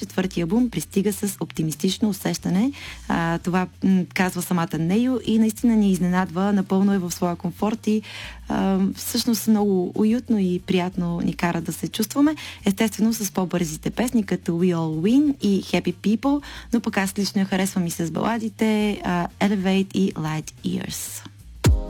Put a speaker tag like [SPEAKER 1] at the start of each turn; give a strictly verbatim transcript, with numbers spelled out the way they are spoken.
[SPEAKER 1] четвъртия албум пристига с оптимистично усещане. А, това м- казва самата Нейо и наистина ни изненадва, напълно е в своя комфорт и а, всъщност много уютно и приятно ни кара да се чувстваме. Естествено с по-бързите песни, като We All Win и Happy People, но пък аз лично я харесвам и с баладите uh, Elevate и Light Years.